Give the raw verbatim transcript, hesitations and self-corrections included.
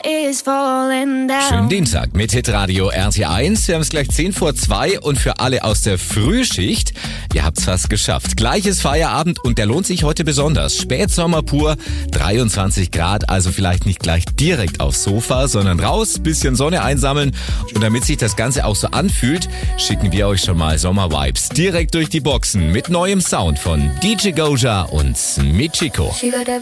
is falling down. Schönen Dienstag mit Hitradio R T eins. Wir haben es gleich zehn vor zwei und für alle aus der Frühschicht, ihr habt's fast geschafft. Gleiches Feierabend und der lohnt sich heute besonders. Spätsommer pur, dreiundzwanzig Grad, also vielleicht nicht gleich direkt aufs Sofa, sondern raus, bisschen Sonne einsammeln. Und damit sich das Ganze auch so anfühlt, schicken wir euch schon mal Sommer-Vibes direkt durch die Boxen mit neuem Sound von D J Goja und Michiko.